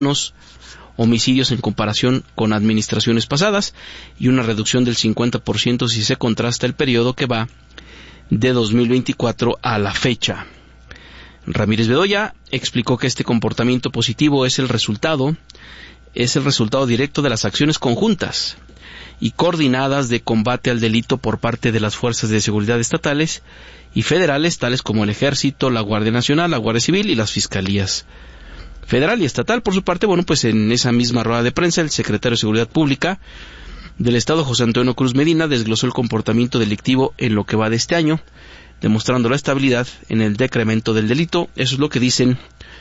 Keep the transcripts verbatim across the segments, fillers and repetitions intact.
homicidios en comparación con administraciones pasadas y una reducción del cincuenta por ciento si se contrasta el periodo que va de dos mil veinticuatro a la fecha. Ramírez Bedoya explicó que este comportamiento positivo es el resultado, es el resultado directo de las acciones conjuntas y coordinadas de combate al delito por parte de las fuerzas de seguridad estatales y federales, tales como el Ejército, la Guardia Nacional, la Guardia Civil y las fiscalías federal y estatal. Por su parte, bueno, pues en esa misma rueda de prensa, el secretario de Seguridad Pública del Estado, José Antonio Cruz Medina, desglosó el comportamiento delictivo en lo que va de este año, demostrando la estabilidad en el decremento del delito. Eso es lo que dicen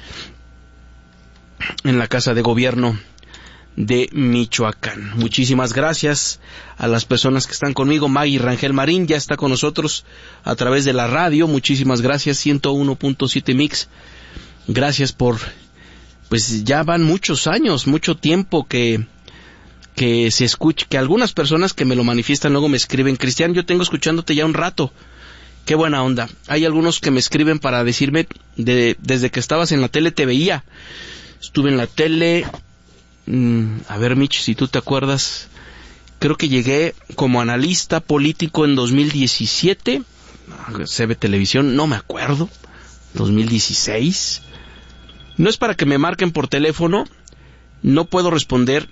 en la Casa de Gobierno de Michoacán. Muchísimas gracias a las personas que están conmigo. Maggie Rangel Marín ya está con nosotros a través de la radio. Muchísimas gracias. ciento uno punto siete Mix. Gracias por, pues ya van muchos años, mucho tiempo que que se escuche, que algunas personas que me lo manifiestan luego me escriben: Cristian, yo tengo escuchándote ya un rato. Qué buena onda. Hay algunos que me escriben para decirme de, desde que estabas en la tele te veía. Estuve en la tele, mmm, a ver, Mitch, si tú te acuerdas, creo que llegué como analista político en dos mil diecisiete, C B Televisión, no me acuerdo, dos mil dieciséis. No es para que me marquen por teléfono, no puedo responder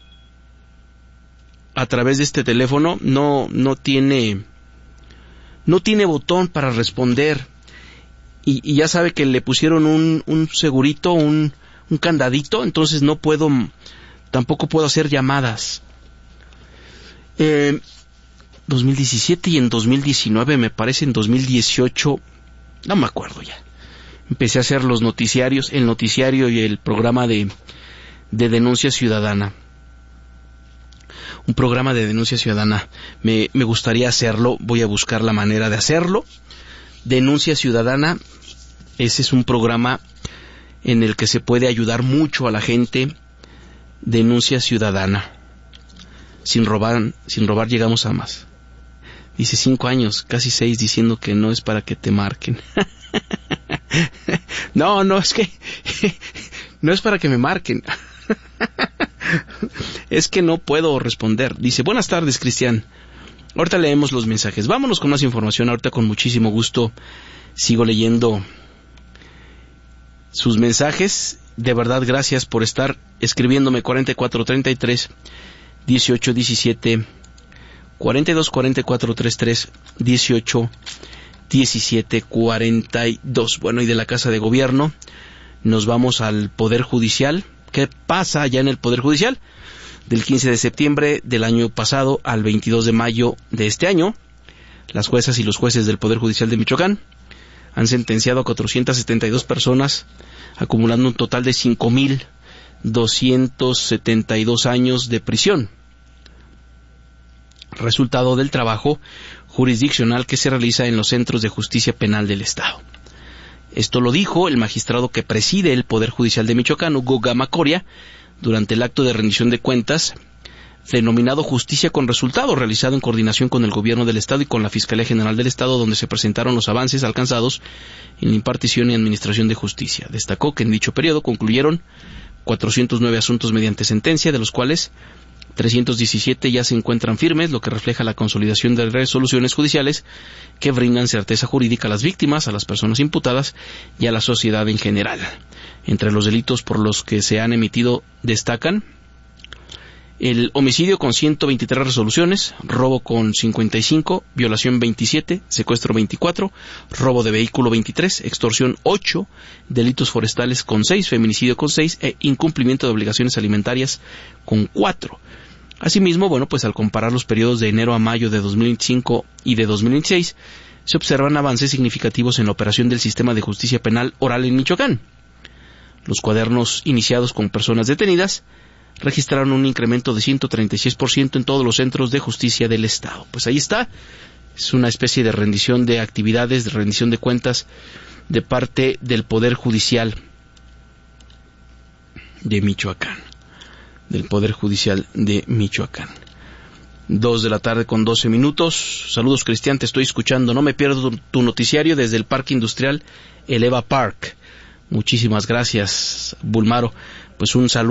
a través de este teléfono, no no tiene no tiene botón para responder y, y ya sabe que le pusieron un, un segurito, un, un candadito, entonces no puedo, tampoco puedo hacer llamadas. Eh, dos mil diecisiete y en dos mil diecinueve, me parece en dos mil dieciocho, no me acuerdo ya. Empecé a hacer los noticiarios, el noticiario y el programa de, de denuncia ciudadana. Un programa de denuncia ciudadana. Me, me gustaría hacerlo, voy a buscar la manera de hacerlo. Denuncia ciudadana, ese es un programa en el que se puede ayudar mucho a la gente. Denuncia ciudadana. Sin robar, sin robar llegamos a más. Dice cinco años, casi seis, diciendo que no es para que te marquen. No, no, es que no es para que me marquen. Es que no puedo responder. Dice: buenas tardes, Cristian. Ahorita leemos los mensajes. Vámonos con más información. Ahorita con muchísimo gusto sigo leyendo sus mensajes. De verdad, gracias por estar escribiéndome. Cuarenta y cuatro treinta y tres dieciocho diecisiete, cuarenta y dos cuarenta y cuatro treinta y tres dieciocho diecisiete cuarenta y dos. Bueno, y de la Casa de Gobierno nos vamos al Poder Judicial. ¿Qué pasa allá en el Poder Judicial? Del quince de septiembre del año pasado al veintidós de mayo de este año, las juezas y los jueces del Poder Judicial de Michoacán han sentenciado a cuatrocientas setenta y dos personas, acumulando un total de cinco mil doscientos setenta y dos años de prisión, resultado del trabajo jurisdiccional que se realiza en los centros de justicia penal del Estado. Esto lo dijo el magistrado que preside el Poder Judicial de Michoacán, Hugo Gama Coria, durante el acto de rendición de cuentas denominado Justicia con Resultado, realizado en coordinación con el Gobierno del Estado y con la Fiscalía General del Estado, donde se presentaron los avances alcanzados en la impartición y administración de justicia. Destacó que en dicho periodo concluyeron cuatrocientos nueve asuntos mediante sentencia, de los cuales trescientos diecisiete ya se encuentran firmes, lo que refleja la consolidación de resoluciones judiciales que brindan certeza jurídica a las víctimas, a las personas imputadas y a la sociedad en general. Entre los delitos por los que se han emitido destacan el homicidio con ciento veintitrés resoluciones, robo con cincuenta y cinco, violación veintisiete, secuestro veinticuatro, robo de vehículo veintitrés, extorsión ocho, delitos forestales con seis, feminicidio con seis e incumplimiento de obligaciones alimentarias con cuatro. Asimismo, bueno, pues al comparar los periodos de enero a mayo de dos mil veinticinco y de dos mil veintiséis, se observan avances significativos en la operación del sistema de justicia penal oral en Michoacán. Los cuadernos iniciados con personas detenidas registraron un incremento de ciento treinta y seis por ciento en todos los centros de justicia del Estado. Pues ahí está, es una especie de rendición de actividades, de rendición de cuentas de parte del Poder Judicial de Michoacán, del Poder Judicial de Michoacán. Dos de la tarde con doce minutos. Saludos, Cristian, te estoy escuchando. No me pierdo tu, tu noticiario desde el Parque Industrial Eleva Park. Muchísimas gracias, Bulmaro. Pues un saludo